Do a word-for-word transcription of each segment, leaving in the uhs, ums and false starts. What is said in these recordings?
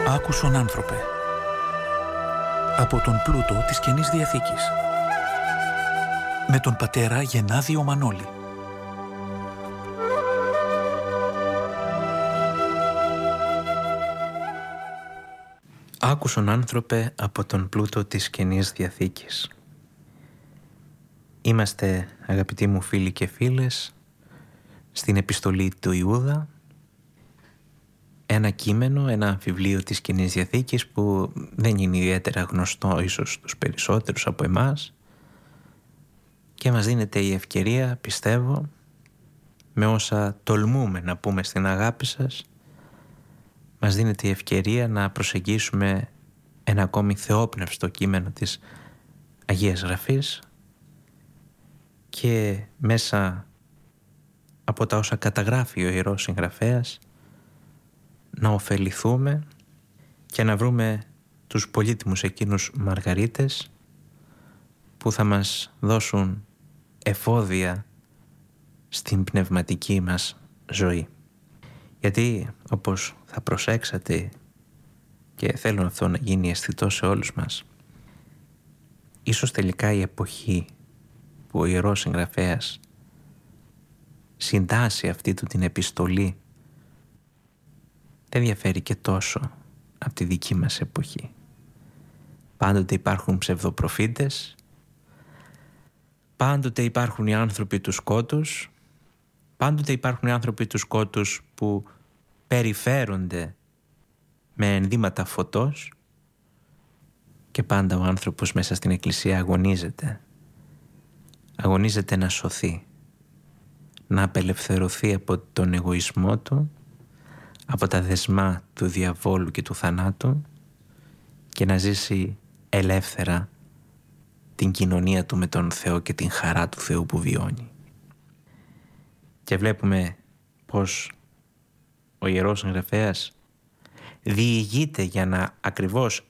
Άκουσον άνθρωπε, από τον πλούτο της Καινής Διαθήκης, με τον πατέρα Γενάδιο Μανώλη. Άκουσον άνθρωπε από τον πλούτο της Καινής Διαθήκης. Είμαστε, αγαπητοί μου φίλοι και φίλες, στην επιστολή του Ιούδα, ένα κείμενο, ένα βιβλίο της Καινής Διαθήκης που δεν είναι ιδιαίτερα γνωστό ίσως στους περισσότερους από εμάς, και μας δίνεται η ευκαιρία, πιστεύω, με όσα τολμούμε να πούμε στην αγάπη σας, μας δίνεται η ευκαιρία να προσεγγίσουμε ένα ακόμη θεόπνευστο κείμενο της Αγίας Γραφής και μέσα από τα όσα καταγράφει ο Ιερός Συγγραφέας να ωφεληθούμε και να βρούμε τους πολύτιμους εκείνους μαργαρίτες που θα μας δώσουν εφόδια στην πνευματική μας ζωή. Γιατί, όπως θα προσέξατε και θέλω αυτό να γίνει αισθητό σε όλους μας, ίσως τελικά η εποχή που ο Ιερός Συγγραφέας συντάσσει αυτή του την επιστολή δεν διαφέρει και τόσο από τη δική μας εποχή. Πάντοτε υπάρχουν ψευδοπροφήτες, πάντοτε υπάρχουν οι άνθρωποι του σκότους, πάντοτε υπάρχουν οι άνθρωποι του σκότους που περιφέρονται με ενδύματα φωτός και πάντα ο άνθρωπος μέσα στην Εκκλησία αγωνίζεται. Αγωνίζεται να σωθεί, να απελευθερωθεί από τον εγωισμό του, από τα δεσμά του διαβόλου και του θανάτου και να ζήσει ελεύθερα την κοινωνία του με τον Θεό και την χαρά του Θεού που βιώνει. Και βλέπουμε πως ο Ιερός Συγγραφέας διηγείται για να ακριβώς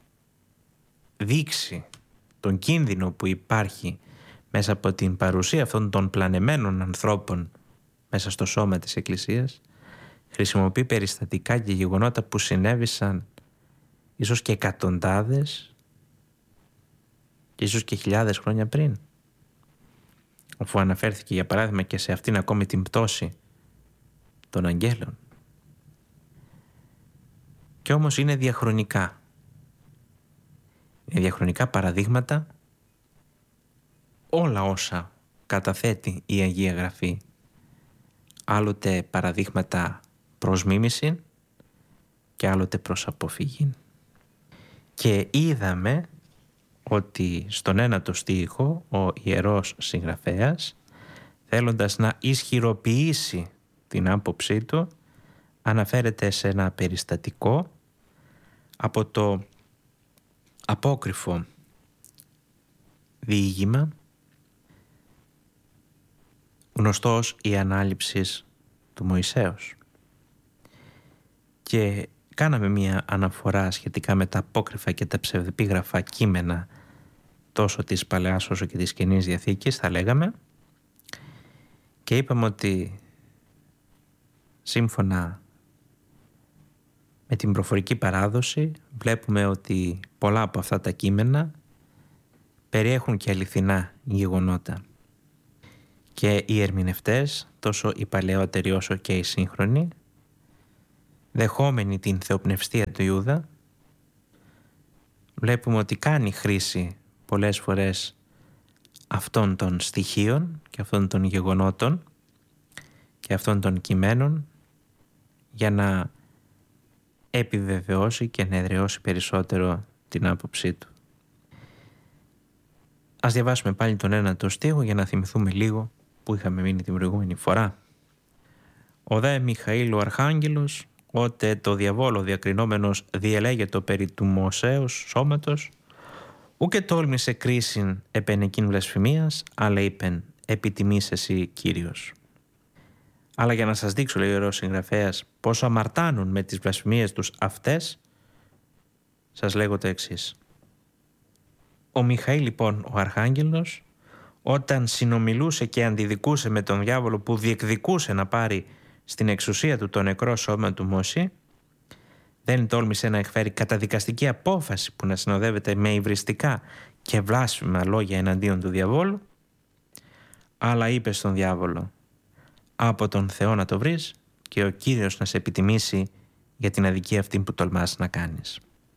δείξει τον κίνδυνο που υπάρχει μέσα από την παρουσία αυτών των πλανεμένων ανθρώπων μέσα στο σώμα της Εκκλησίας. Χρησιμοποιεί περιστατικά και γεγονότα που συνέβησαν ίσως και εκατοντάδες και ίσως και χιλιάδες χρόνια πριν, αφού αναφέρθηκε για παράδειγμα και σε αυτήν ακόμη την πτώση των αγγέλων. Και όμως είναι διαχρονικά. Είναι διαχρονικά παραδείγματα όλα όσα καταθέτει η Αγία Γραφή. Άλλοτε παραδείγματα προς μίμηση και άλλοτε προς αποφυγή. Και είδαμε ότι στον ένατο στίχο ο Ιερός Συγγραφέας, θέλοντας να ισχυροποιήσει την άποψή του, αναφέρεται σε ένα περιστατικό από το απόκριφο διήγημα γνωστό ως η Ανάληψης του Μωυσέως. Και κάναμε μία αναφορά σχετικά με τα απόκριφα και τα ψευδεπίγραφα κείμενα τόσο της Παλαιάς όσο και της Καινής Διαθήκης, θα λέγαμε, και είπαμε ότι σύμφωνα με την προφορική παράδοση βλέπουμε ότι πολλά από αυτά τα κείμενα περιέχουν και αληθινά γεγονότα. Και οι ερμηνευτές, τόσο οι παλαιότεροι όσο και οι σύγχρονοι, δεχόμενοι την θεοπνευστία του Ιούδα, βλέπουμε ότι κάνει χρήση πολλές φορές αυτών των στοιχείων και αυτών των γεγονότων και αυτών των κειμένων για να επιβεβαιώσει και να εδραιώσει περισσότερο την άποψή του. Ας διαβάσουμε πάλι τον ένατο στίχο για να θυμηθούμε λίγο που είχαμε μείνει την προηγούμενη φορά. «Ο δε Μιχαήλ ο Αρχάγγελος, ότε το διαβόλο διακρινόμενος διελέγετο περί του Μωσέως σώματος, ουκε τόλμησε κρίσιν επεν εκείν βλασφημίας, αλλά είπεν επιτιμής εσύ Κύριος». Αλλά για να σας δείξω, λέει ο Ιερός Συγγραφέας, πόσο αμαρτάνουν με τις βλασφημίες τους αυτές, σας λέγω το εξής. Ο Μιχαήλ λοιπόν ο Αρχάγγελος, όταν συνομιλούσε και αντιδικούσε με τον διάβολο που διεκδικούσε να πάρει στην εξουσία του το νεκρό σώμα του Μωσή, δεν τόλμησε να εκφέρει καταδικαστική απόφαση που να συνοδεύεται με υβριστικά και βλάσφημα λόγια εναντίον του διαβόλου, αλλά είπε στον διάβολο: «Από τον Θεό να το βρεις και ο Κύριος να σε επιτιμήσει για την αδικία αυτή που τολμάς να κάνεις».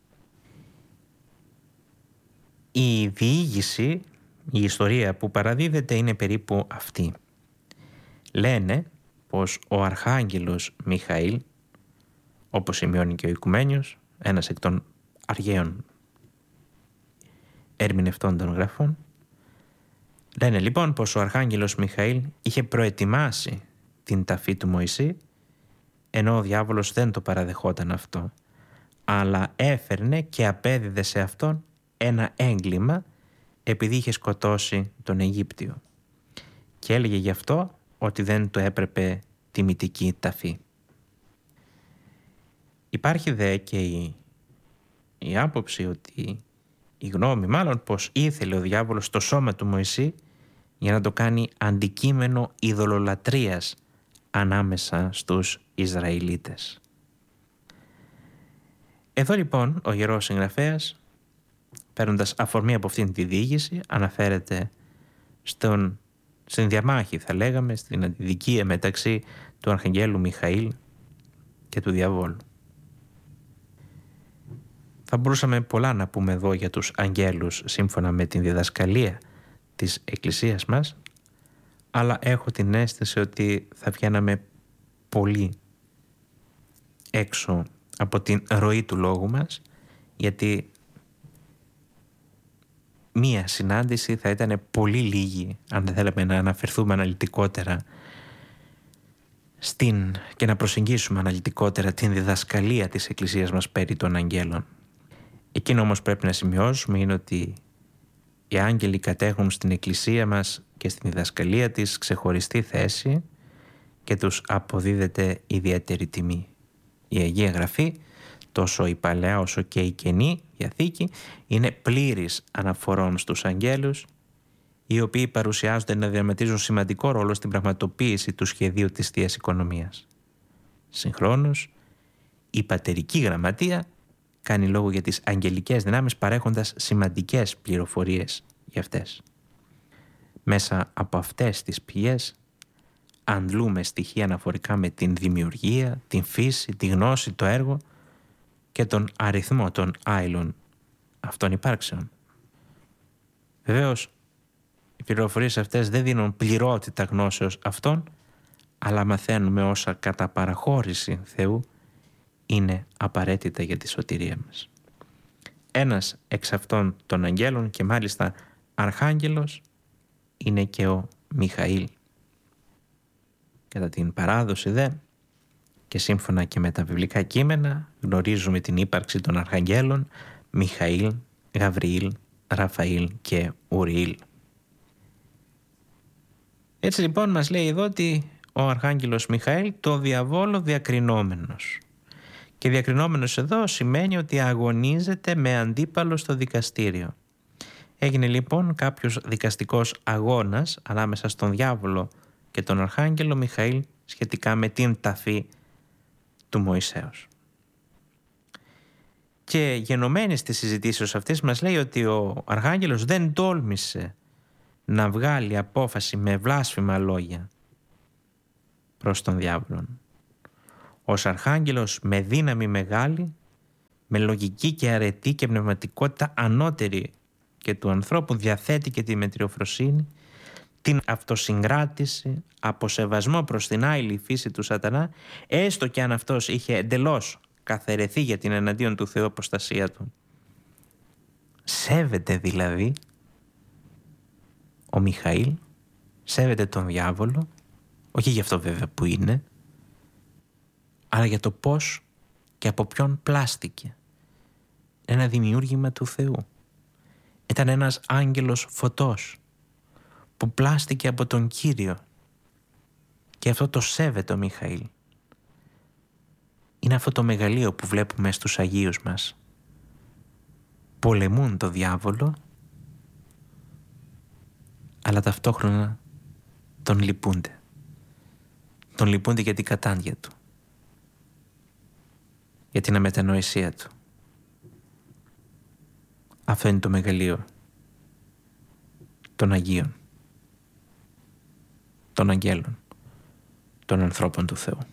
Η διήγηση, η ιστορία που παραδίδεται είναι περίπου αυτή. Λένε πως ο Αρχάγγελος Μιχαήλ, όπως σημειώνει και ο Οικουμένιος, ένας εκ των αργαίων ερμηνευτών των γραφών, λένε λοιπόν πως ο Αρχάγγελος Μιχαήλ είχε προετοιμάσει την ταφή του Μωυσή, ενώ ο διάβολος δεν το παραδεχόταν αυτό, αλλά έφερνε και απέδιδε σε αυτόν ένα έγκλημα επειδή είχε σκοτώσει τον Αιγύπτιο και έλεγε γι' αυτό ότι δεν του έπρεπε τιμητική ταφή. Υπάρχει δε και η, η άποψη ότι η γνώμη μάλλον πως ήθελε ο διάβολος το σώμα του Μωυσή για να το κάνει αντικείμενο ειδωλολατρίας ανάμεσα στους Ισραηλίτες. Εδώ λοιπόν ο Ιερός Συγγραφέας, παίρνοντας αφορμή από αυτήν τη διήγηση, αναφέρεται στον, στην διαμάχη, θα λέγαμε, στην αντιδικία μεταξύ του Αρχαγγέλου Μιχαήλ και του διαβόλου. Θα μπορούσαμε πολλά να πούμε εδώ για τους αγγέλους σύμφωνα με την διδασκαλία της Εκκλησίας μας, αλλά έχω την αίσθηση ότι θα βγαίναμε πολύ έξω από την ροή του λόγου μας, γιατί μία συνάντηση θα ήταν πολύ λίγη αν δεν θέλαμε να αναφερθούμε αναλυτικότερα στην, και να προσεγγίσουμε αναλυτικότερα την διδασκαλία της Εκκλησίας μας περί των αγγέλων. Εκείνο όμως πρέπει να σημειώσουμε είναι ότι οι άγγελοι κατέχουν στην Εκκλησία μας και στην διδασκαλία της ξεχωριστή θέση και τους αποδίδεται ιδιαίτερη τιμή. Η Αγία Γραφή, τόσο η Παλαιά όσο και η Καινή Διαθήκη, είναι πλήρης αναφορών στους αγγέλους, οι οποίοι παρουσιάζονται να διαδραματίζουν σημαντικό ρόλο στην πραγματοποίηση του σχεδίου της Θείας Οικονομίας. Συγχρόνως, η Πατερική Γραμματεία κάνει λόγο για τις αγγελικές δυνάμεις, παρέχοντας σημαντικές πληροφορίες για αυτές. Μέσα από αυτές τις πηγές αντλούμε στοιχεία αναφορικά με την δημιουργία, την φύση, τη γνώση, το έργο και τον αριθμό των άειλων αυτών υπάρξεων. Βεβαίως, οι πληροφορίες αυτές δεν δίνουν πληρότητα γνώσεως αυτών, αλλά μαθαίνουμε όσα κατά παραχώρηση Θεού είναι απαραίτητα για τη σωτηρία μας. Ένας εξ αυτών των αγγέλων και μάλιστα αρχάγγελος είναι και ο Μιχαήλ. Κατά την παράδοση δε και σύμφωνα και με τα βιβλικά κείμενα γνωρίζουμε την ύπαρξη των αρχαγγέλων Μιχαήλ, Γαβριήλ, Ραφαήλ και Ουριήλ. Έτσι λοιπόν μας λέει εδώ ότι ο αρχάγγελος Μιχαήλ το διαβόλο διακρινόμενος. Και διακρινόμενος εδώ σημαίνει ότι αγωνίζεται με αντίπαλο στο δικαστήριο. Έγινε λοιπόν κάποιος δικαστικός αγώνας ανάμεσα στον διάβολο και τον αρχάγγελο Μιχαήλ σχετικά με την ταφή του Μωυσέως. Και γενομένη στις συζητήσεις αυτές μας λέει ότι ο αρχάγγελος δεν τόλμησε να βγάλει απόφαση με βλάσφημα λόγια προς τον διάβολο. Ως αρχάγγελος με δύναμη μεγάλη, με λογική και αρετή και πνευματικότητα ανώτερη και του ανθρώπου, διαθέτει και τη μετριοφροσύνη, την αυτοσυγκράτηση, από σεβασμό προς την άειλη φύση του σατανά, έστω και αν αυτός είχε εντελώς καθαιρεθεί για την εναντίον του Θεού αποστασία του. Σέβεται δηλαδή ο Μιχαήλ, σέβεται τον διάβολο, όχι για αυτό βέβαια που είναι, αλλά για το πώς και από ποιον πλάστηκε. Ένα δημιούργημα του Θεού. Ήταν ένας άγγελος φωτός που πλάστηκε από τον Κύριο και αυτό το σέβεται ο Μιχαήλ. Είναι αυτό το μεγαλείο που βλέπουμε στους Αγίους μας. Πολεμούν το διάβολο, αλλά ταυτόχρονα τον λυπούνται. Τον λυπούνται για την κατάντια του. για την αμετανοησία του. Αυτό είναι το μεγαλείο των Αγίων, των Αγγέλων, των ανθρώπων του Θεού.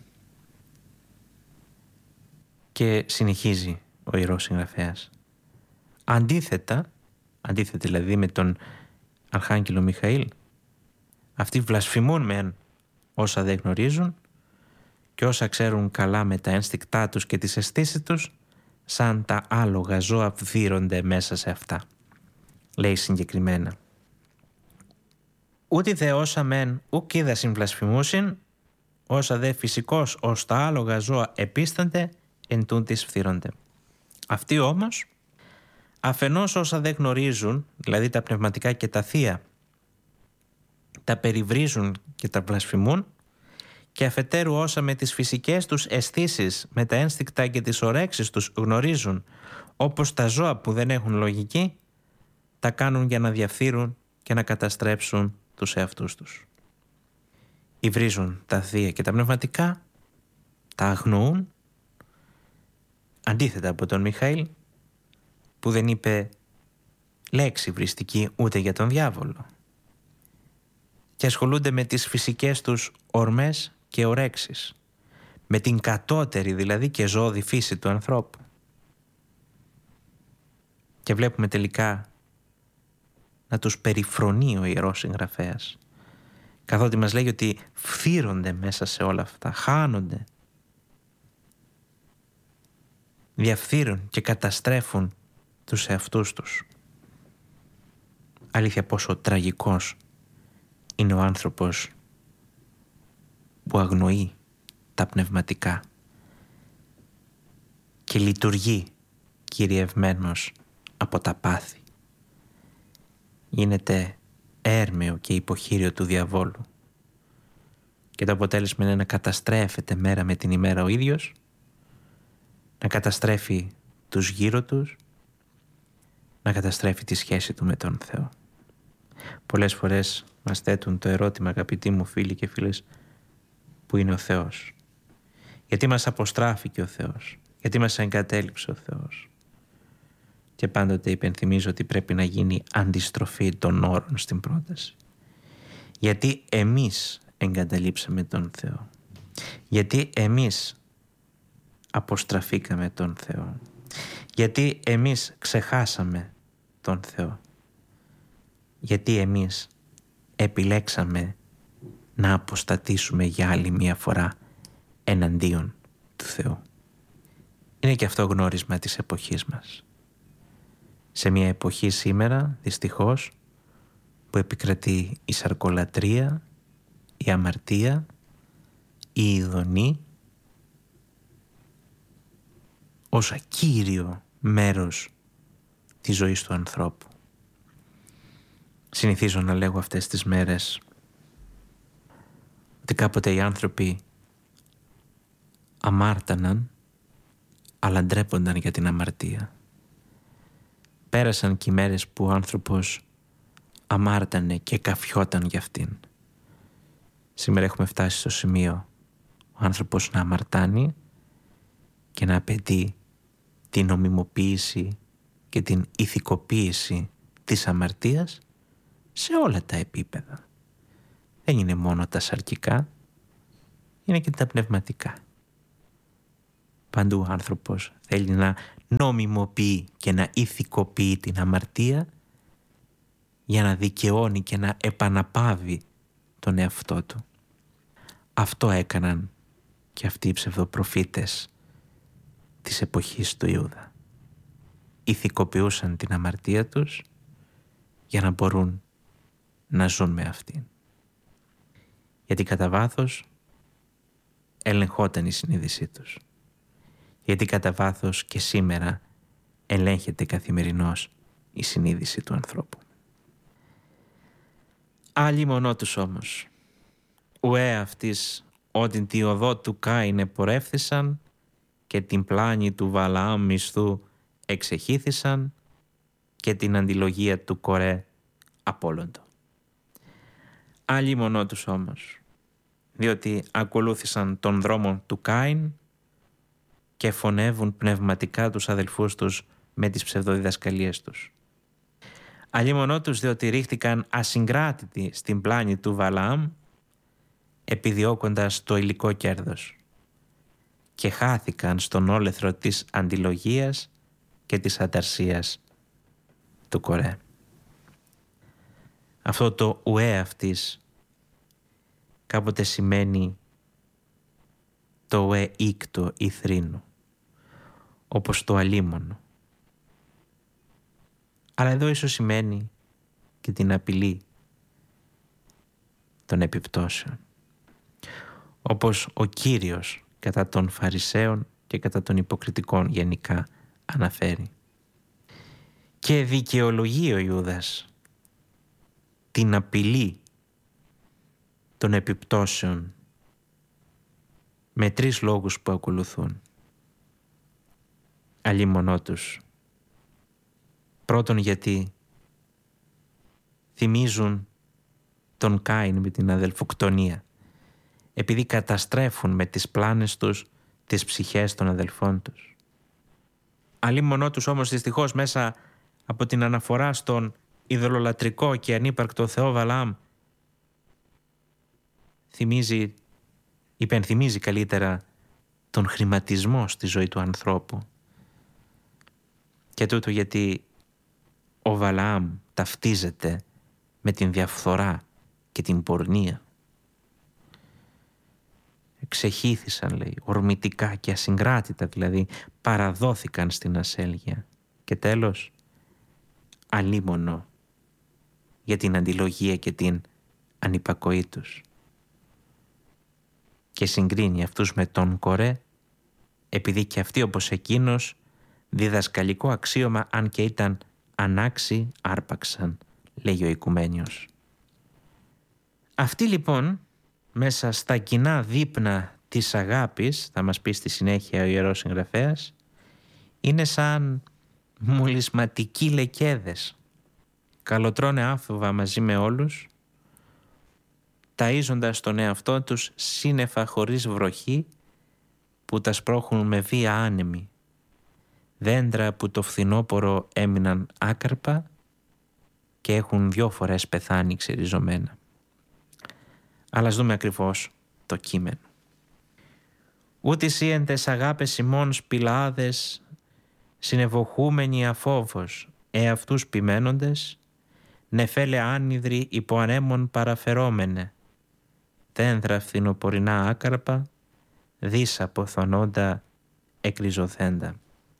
Και συνεχίζει ο Ιερός Συγγραφέας. Αντίθετα, αντίθετα δηλαδή με τον Αρχάγγελο Μιχαήλ, αυτοί βλασφημούν μεν όσα δεν γνωρίζουν και όσα ξέρουν καλά με τα ένστικτά τους και τις αισθήσεις τους, σαν τα άλογα ζώα βδύρονται μέσα σε αυτά. Λέει συγκεκριμένα. Ούτε δε όσα μεν ουκ είδα συμβλασφημούσιν, όσα δε φυσικός ως τα άλογα ζώα επίστανται, εν τούτης φθύρονται. Αυτοί όμως, αφενός όσα δεν γνωρίζουν, δηλαδή τα πνευματικά και τα θεία, τα περιβρίζουν και τα βλασφημούν, και αφετέρου όσα με τις φυσικές τους αισθήσεις, με τα ένστικτα και τις ορέξεις τους γνωρίζουν, όπως τα ζώα που δεν έχουν λογική, τα κάνουν για να διαφθείρουν και να καταστρέψουν τους εαυτούς τους. Υβρίζουν τα θεία και τα πνευματικά, τα αγνοούν, αντίθετα από τον Μιχαήλ, που δεν είπε λέξη βριστική ούτε για τον διάβολο, και ασχολούνται με τις φυσικές τους ορμές και ορέξεις, με την κατώτερη δηλαδή και ζώδη φύση του ανθρώπου. Και βλέπουμε τελικά να τους περιφρονεί ο Ιερός Συγγραφέας, καθότι μας λέει ότι φθύρονται μέσα σε όλα αυτά, χάνονται, διαφθείρουν και καταστρέφουν τους εαυτούς τους. Αλήθεια, πόσο τραγικός είναι ο άνθρωπος που αγνοεί τα πνευματικά και λειτουργεί κυριευμένος από τα πάθη. Γίνεται έρμεο και υποχείριο του διαβόλου και το αποτέλεσμα είναι να καταστρέφεται μέρα με την ημέρα ο ίδιος, να καταστρέφει τους γύρω τους, να καταστρέφει τη σχέση του με τον Θεό. Πολλές φορές μας θέτουν το ερώτημα, αγαπητοί μου φίλοι και φίλες, που είναι ο Θεός? Γιατί μας αποστράφηκε ο Θεός? Γιατί μας εγκατέλειψε ο Θεός? Και πάντοτε υπενθυμίζω ότι πρέπει να γίνει αντιστροφή των όρων στην πρόταση. Γιατί εμείς εγκαταλείψαμε τον Θεό? Γιατί εμείς αποστραφήκαμε τον Θεό? Γιατί εμείς ξεχάσαμε τον Θεό? Γιατί εμείς επιλέξαμε να αποστατήσουμε για άλλη μία φορά εναντίον του Θεού? Είναι και αυτό γνώρισμα της εποχής μας. Σε μια εποχή σήμερα, δυστυχώς, που επικρατεί η σαρκολατρία, η αμαρτία, η ειδονή, ως ακύριο μέρος της ζωής του ανθρώπου. Συνηθίζω να λέγω αυτές τις μέρες ότι κάποτε οι άνθρωποι αμάρταναν, αλλά ντρέπονταν για την αμαρτία. Πέρασαν και οι μέρες που ο άνθρωπος αμάρτανε και καφιόταν για αυτήν. Σήμερα έχουμε φτάσει στο σημείο ο άνθρωπος να αμαρτάνει και να απαιτεί την νομιμοποίηση και την ηθικοποίηση της αμαρτίας σε όλα τα επίπεδα. Δεν είναι μόνο τα σαρκικά, είναι και τα πνευματικά. Παντού ο άνθρωπος θέλει να νομιμοποιεί και να ηθικοποιεί την αμαρτία για να δικαιώνει και να επαναπάβει τον εαυτό του. Αυτό έκαναν και αυτοί οι ψευδοπροφήτες της εποχής του Ιούδα. Ηθικοποιούσαν την αμαρτία τους για να μπορούν να ζουν με αυτήν. Γιατί κατά βάθος ελεγχόταν η συνείδησή τους. Γιατί κατά βάθος και σήμερα ελέγχεται καθημερινώς η συνείδηση του ανθρώπου. Άλλοι μονό τους όμως, ουέ αυτής ότι τη οδό του Κάιν επορεύθησαν και την πλάνη του Βαλαάμ μισθού εξεχύθησαν και την αντιλογία του Κορέ απόλοντο. Άλλοι μονό τους όμως, διότι ακολούθησαν τον δρόμο του Κάιν και φωνεύουν πνευματικά τους αδελφούς τους με τις ψευδοδιδασκαλίες τους. Αλλήμωνό τους διότι ρίχτηκαν ασυγκράτητοι στην πλάνη του Βαλαάμ, επιδιώκοντας το υλικό κέρδος, και χάθηκαν στον όλεθρο της αντιλογίας και της ανταρσίας του Κορέ. Αυτό το ουέ αυτής κάποτε σημαίνει το ουέ ήκτο ή θρήνο, όπως το αλίμονο. Αλλά εδώ ίσως σημαίνει και την απειλή των επιπτώσεων, όπως ο Κύριος κατά των Φαρισαίων και κατά των υποκριτικών γενικά αναφέρει. Και δικαιολογεί ο Ιούδας την απειλή των επιπτώσεων με τρεις λόγους που ακολουθούν. Αλλήμωνό τους. Πρώτον, γιατί θυμίζουν τον Κάιν με την αδελφοκτονία, επειδή καταστρέφουν με τις πλάνες τους τις ψυχές των αδελφών τους. Αλλήμωνό τους όμως δυστυχώς μέσα από την αναφορά στον ειδωλολατρικό και ανύπαρκτο Θεό Βαλαάμ θυμίζει, υπενθυμίζει καλύτερα τον χρηματισμό στη ζωή του ανθρώπου. Και τούτο γιατί ο Βαλαάμ ταυτίζεται με την διαφθορά και την πορνεία. Εξεχύθησαν, λέει, ορμητικά και ασυγκράτητα, δηλαδή παραδόθηκαν στην ασέλγεια. Και τέλος, αλίμονο για την αντιλογία και την ανυπακοή τους. Και συγκρίνει αυτούς με τον Κορέ, επειδή και αυτοί όπως εκείνος διδασκαλικό αξίωμα, αν και ήταν ανάξι, άρπαξαν, λέει ο Οικουμένιος. Αυτοί λοιπόν μέσα στα κοινά δείπνα της αγάπης, θα μας πει στη συνέχεια ο Ιερός Συγγραφέας, είναι σαν μολυσματικοί λεκέδες. Καλοτρώνε άφοβα μαζί με όλους, ταΐζοντας τον εαυτό τους σύννεφα χωρίς βροχή που τα σπρώχνουν με βία άνεμη. Δέντρα που το φθινόπωρο έμειναν άκαρπα και έχουν δυο φορές πεθάνει ξεριζωμένα. Αλλά ας δούμε ακριβώς το κείμενο. Ούτι σύεντες αγάπες ημών σπηλάδες, συνευοχούμενοι αφόβος, εαυτούς ποιμένοντες, νεφέλε άνυδροι υπό ανέμων παραφερόμενε, δέντρα φθινοπορεινά άκαρπα, δις αποθονώντα εκριζωθέντα.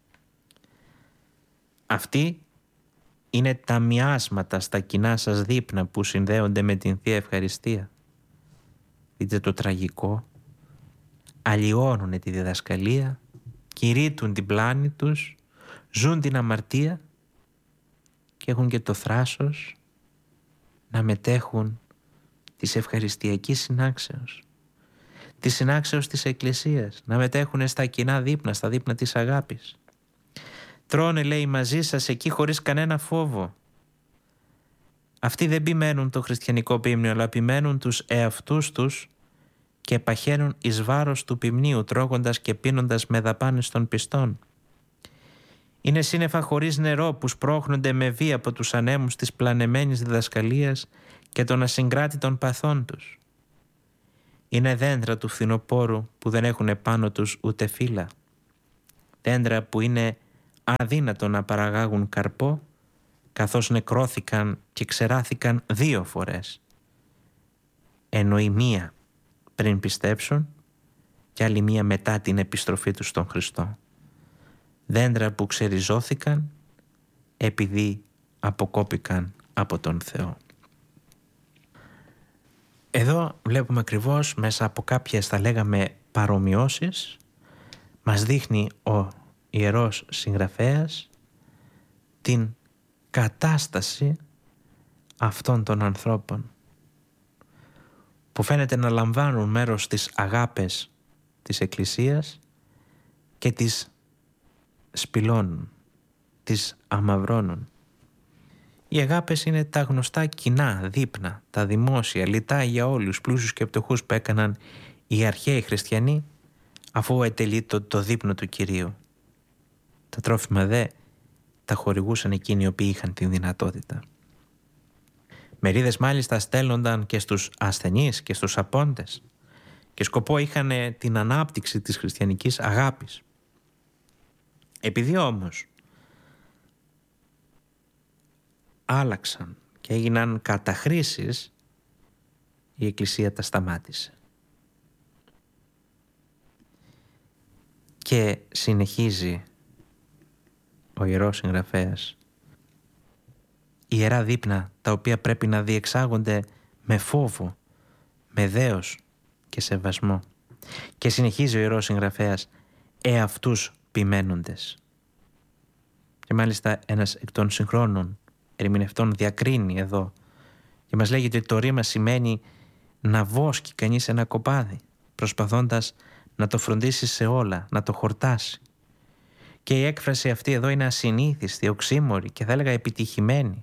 Αυτοί είναι τα μοιάσματα στα κοινά σας δείπνα που συνδέονται με την Θεία Ευχαριστία. Δείτε το τραγικό. Αλλοιώνουν τη διδασκαλία, κηρύττουν την πλάνη τους, ζουν την αμαρτία και έχουν και το θράσος να μετέχουν της ευχαριστιακής συνάξεως, της συνάξεως της Εκκλησίας, να μετέχουν στα κοινά δείπνα, στα δείπνα της αγάπης. Τρώνε, λέει, μαζί σας εκεί χωρίς κανένα φόβο. Αυτοί δεν ποιμένουν το χριστιανικό ποίμνιο, αλλά ποιμένουν τους εαυτούς τους και παχαίνουν εις βάρος του ποιμνίου, τρώγοντας και πίνοντας με δαπάνες των πιστών. Είναι σύννεφα χωρίς νερό που σπρώχνονται με βία από τους ανέμους της πλανεμένης διδασκαλίας και των ασυγκράτητων παθών τους. Είναι δέντρα του φθινοπόρου που δεν έχουν επάνω τους ούτε φύλλα. Δέντρα που είναι αδύνατο να παραγάγουν καρπό, καθώς νεκρώθηκαν και ξεράθηκαν δύο φορές. Ενώ η μία πριν πιστέψουν και άλλη μία μετά την επιστροφή τους στον Χριστό. Δέντρα που ξεριζώθηκαν επειδή αποκόπηκαν από τον Θεό. Εδώ βλέπουμε ακριβώς μέσα από κάποιες, θα λέγαμε, παρομοιώσεις, μας δείχνει ο Ιερός Συγγραφέας την κατάσταση αυτών των ανθρώπων που φαίνεται να λαμβάνουν μέρος στις αγάπες της Εκκλησίας και τις σπηλώνουν, τις αμαυρώνουν. Οι αγάπες είναι τα γνωστά κοινά, δείπνα, τα δημόσια, λιτά για όλους, πλούσιους και πτωχούς που έκαναν οι αρχαίοι χριστιανοί, αφού ετελεί το, το δείπνο του Κυρίου. Τα τρόφιμα δε τα χορηγούσαν εκείνοι οι οποίοι είχαν την δυνατότητα. Μερίδες μάλιστα στέλνονταν και στους ασθενείς και στους απόντες και σκοπό είχαν την ανάπτυξη της χριστιανικής αγάπης. Επειδή όμως άλλαξαν και έγιναν καταχρήσεις, η Εκκλησία τα σταμάτησε. Και συνεχίζει ο Ιερός Συγγραφέας: ιερά δείπνα τα οποία πρέπει να διεξάγονται με φόβο, με δέος και σεβασμό. Και συνεχίζει ο Ιερός Συγγραφέας: εαυτούς ποιμένοντες. Και μάλιστα ένας εκ των συγχρόνων ερμηνευτών διακρίνει εδώ και μας λέγει ότι το ρήμα σημαίνει να βόσκει κανείς ένα κοπάδι, προσπαθώντας να το φροντίσει σε όλα, να το χορτάσει. Και η έκφραση αυτή εδώ είναι ασυνήθιστη, οξύμορη και θα έλεγα επιτυχημένη.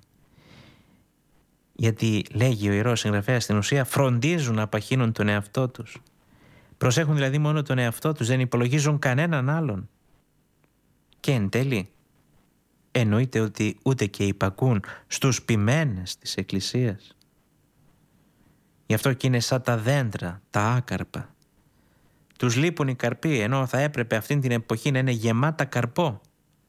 Γιατί λέγει ο Ιερός Συγγραφέας στην ουσία φροντίζουν να απαχύνουν τον εαυτό τους. Προσέχουν δηλαδή μόνο τον εαυτό τους, δεν υπολογίζουν κανέναν άλλον. Και εν τέλει εννοείται ότι ούτε και υπακούν στους ποιμένες της Εκκλησίας. Γι' αυτό και είναι σαν τα δέντρα, τα άκαρπα. Τους λείπουν οι καρποί, ενώ θα έπρεπε αυτήν την εποχή να είναι γεμάτα καρπό.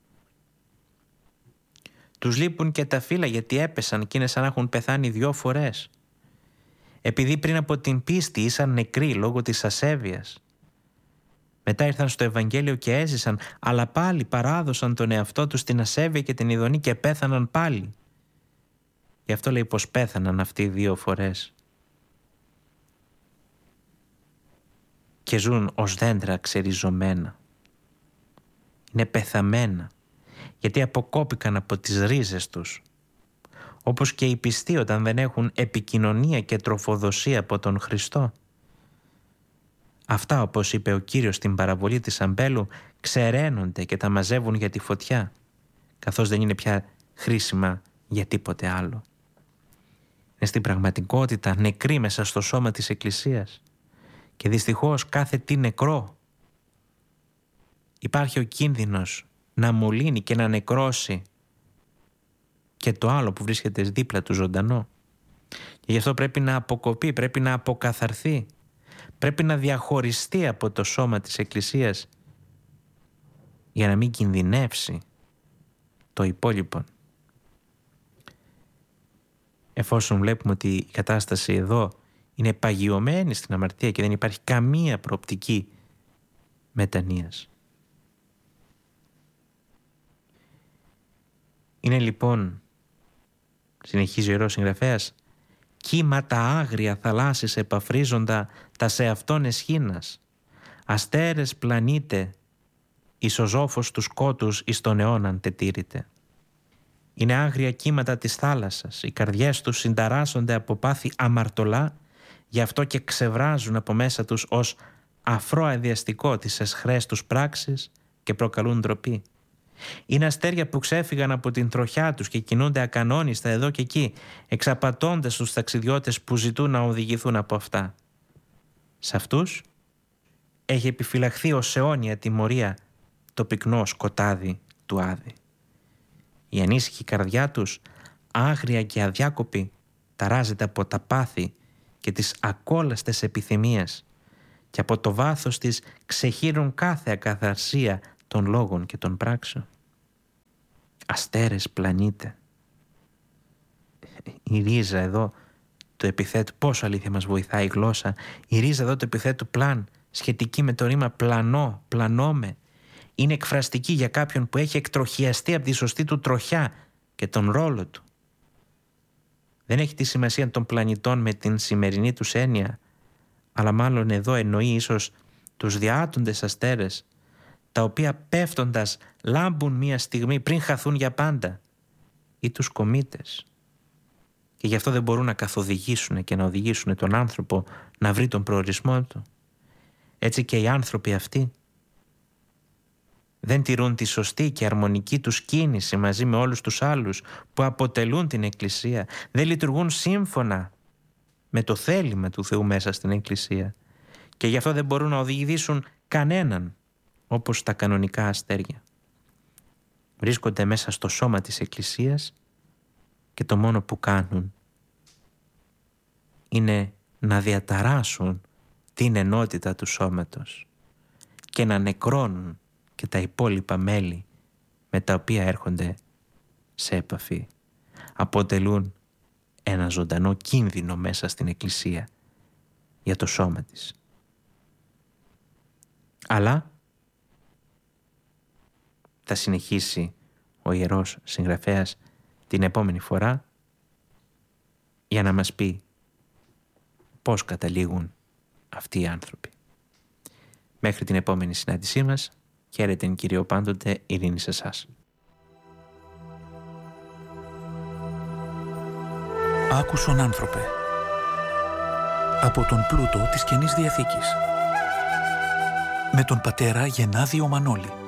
Τους λείπουν και τα φύλλα, γιατί έπεσαν και είναι σαν να έχουν πεθάνει δυο φορές. Επειδή πριν από την πίστη ήσαν νεκροί λόγω της ασέβειας. Μετά ήρθαν στο Ευαγγέλιο και έζησαν, αλλά πάλι παράδωσαν τον εαυτό τους στην ασέβεια και την ειδονή και πέθαναν πάλι. Γι' αυτό λέει πως πέθαναν αυτοί δύο φορές. Και ζουν ως δέντρα ξεριζωμένα. Είναι πεθαμένα, γιατί αποκόπηκαν από τις ρίζες τους. Όπως και οι πιστοί όταν δεν έχουν επικοινωνία και τροφοδοσία από τον Χριστό. Αυτά, όπως είπε ο Κύριος στην παραβολή της αμπέλου, ξεραίνονται και τα μαζεύουν για τη φωτιά, καθώς δεν είναι πια χρήσιμα για τίποτε άλλο. Είναι στην πραγματικότητα νεκροί μέσα στο σώμα της Εκκλησίας. Και δυστυχώς κάθε τι νεκρό υπάρχει ο κίνδυνος να μολύνει και να νεκρώσει και το άλλο που βρίσκεται δίπλα του ζωντανό. Και γι' αυτό πρέπει να αποκοπεί, πρέπει να αποκαθαρθεί, πρέπει να διαχωριστεί από το σώμα της Εκκλησίας για να μην κινδυνεύσει το υπόλοιπο. Εφόσον βλέπουμε ότι η κατάσταση εδώ είναι παγιωμένη στην αμαρτία και δεν υπάρχει καμία προοπτική μετανοίας. Είναι λοιπόν, συνεχίζει ο Ιερός Συγγραφέας, κύματα άγρια θαλάσσης επαφρίζοντα τα σε αυτόν εσχήνας, αστέρες πλανήτε, εις ο ζώφος του σκότους εις τον αιώναν τετήρητε. Είναι άγρια κύματα της θάλασσας, οι καρδιές τους συνταράσσονται από πάθη αμαρτωλά, γι' αυτό και ξεβράζουν από μέσα τους ως αφρό αδιαστικό τις εσχρές τους πράξεις και προκαλούν ντροπή. Είναι αστέρια που ξέφυγαν από την τροχιά τους και κινούνται ακανόνιστα εδώ και εκεί, εξαπατώντας τους ταξιδιώτες που ζητούν να οδηγηθούν από αυτά. Σε αυτούς έχει επιφυλαχθεί ως αιώνια τιμωρία το πυκνό σκοτάδι του Άδη. Η ανήσυχη καρδιά τους, άγρια και αδιάκοπη, ταράζεται από τα πάθη και τις ακόλαστες επιθυμίες και από το βάθος της ξεχύρουν κάθε ακαθαρσία των λόγων και των πράξεων. Αστέρες πλανήτε. Η ρίζα εδώ του επιθέτου, πόσο αλήθεια μας βοηθάει η γλώσσα, η ρίζα εδώ του επιθέτου πλάν, σχετική με το ρήμα πλανό, πλανόμε, είναι εκφραστική για κάποιον που έχει εκτροχιαστεί από τη σωστή του τροχιά και τον ρόλο του. Δεν έχει τη σημασία των πλανητών με την σημερινή τους έννοια, αλλά μάλλον εδώ εννοεί ίσως τους διάτοντες αστέρες, τα οποία πέφτοντας λάμπουν μία στιγμή πριν χαθούν για πάντα, ή τους κομήτες. Και γι' αυτό δεν μπορούν να καθοδηγήσουν και να οδηγήσουν τον άνθρωπο να βρει τον προορισμό του. Έτσι και οι άνθρωποι αυτοί δεν τηρούν τη σωστή και αρμονική τους κίνηση μαζί με όλους τους άλλους που αποτελούν την Εκκλησία. Δεν λειτουργούν σύμφωνα με το θέλημα του Θεού μέσα στην Εκκλησία. Και γι' αυτό δεν μπορούν να οδηγήσουν κανέναν όπως τα κανονικά αστέρια. Βρίσκονται μέσα στο σώμα της Εκκλησίας και το μόνο που κάνουν είναι να διαταράσσουν την ενότητα του σώματος και να νεκρώνουν και τα υπόλοιπα μέλη με τα οποία έρχονται σε επαφή. Αποτελούν ένα ζωντανό κίνδυνο μέσα στην Εκκλησία για το σώμα της. Αλλά θα συνεχίσει ο Ιερός Συγγραφέας την επόμενη φορά για να μας πει πώς καταλήγουν αυτοί οι άνθρωποι. Μέχρι την επόμενη συνάντησή μας, χαίρετε Κυρίω πάντοτε, ειρήνη σε εσάς. Άκουσον άνθρωπε, από τον πλούτο της Καινής Διαθήκης, με τον πατέρα Γενάδιο Μανώλη.